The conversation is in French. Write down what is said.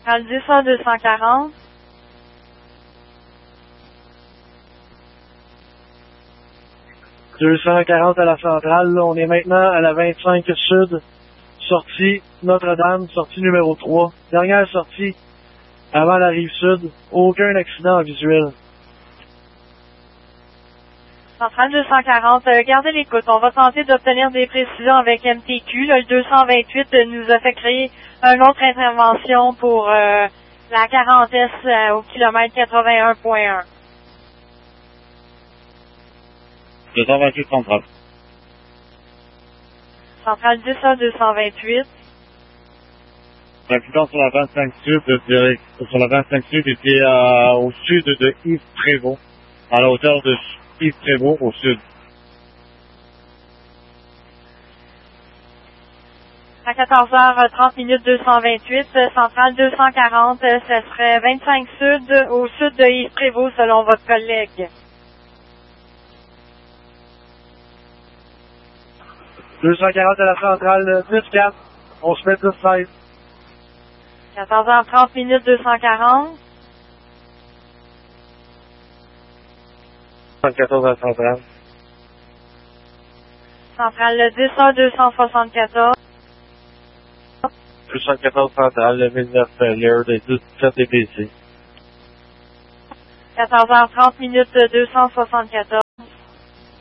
Centrale 10 à 240. « 240 à la centrale, là, on est maintenant à la 25 sud, sortie Notre-Dame, sortie numéro 3, dernière sortie avant la rive sud, aucun accident visuel. Centrale 240, gardez l'écoute. On va tenter d'obtenir des précisions avec MTQ. Là, le 228 nous a fait créer une autre intervention pour la 40S au kilomètre 81.1. 228 centrale. Centrale 10 à 228. L'accident sur la 25 sud, sur la 25 sud était au sud de Yves Prévost, à la hauteur de Yves Prévost au sud. À 14h30 228, centrale 240, ce serait 25 sud au sud de Yves Prévost selon votre collègue. 240 à la centrale, 10-4, on se met 10-16. 14h30 240. 74 à la centrale. Centrale 10 à 274. 214 centrale, le 1009 Laird et 17 DPC. 14h30 274.